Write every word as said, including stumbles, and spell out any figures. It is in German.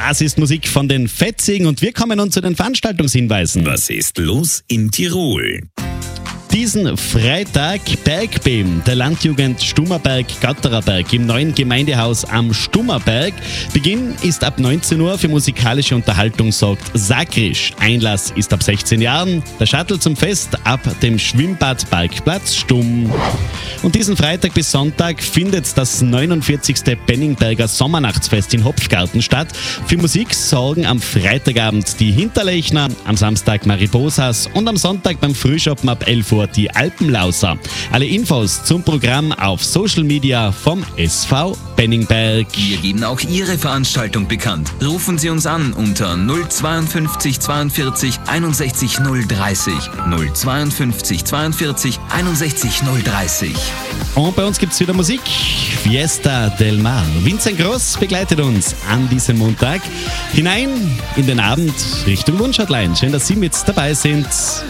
Das ist Musik von den Fetzigen und wir kommen nun zu den Veranstaltungshinweisen. Was ist los in Tirol? Diesen Freitag Bergbeben der Landjugend Stummerberg-Gattererberg im neuen Gemeindehaus am Stummerberg. Beginn ist ab neunzehn Uhr, für musikalische Unterhaltung sorgt Sakrisch. Einlass ist ab sechzehn Jahren. Der Shuttle zum Fest ab dem Schwimmbadparkplatz Stumm. Und diesen Freitag bis Sonntag findet das neunundvierzigste Benningberger Sommernachtsfest in Hopfgarten statt. Für Musik sorgen am Freitagabend die Hinterlechner, am Samstag Mariposas und am Sonntag beim Frühschoppen ab elf Uhr die Alpenlauser. Alle Infos zum Programm auf Social Media vom S V Benningberg. Wir geben auch Ihre Veranstaltung bekannt. Rufen Sie uns an unter null zweiundfünfzig zweiundvierzig einundsechzig null dreißig. null zweiundfünfzig zweiundvierzig einundsechzig null dreißig. Und bei uns gibt es wieder Musik. Fiesta del Mar. Vincent Gross begleitet uns an diesem Montag hinein in den Abend Richtung Wunschhotline. Schön, dass Sie mit dabei sind.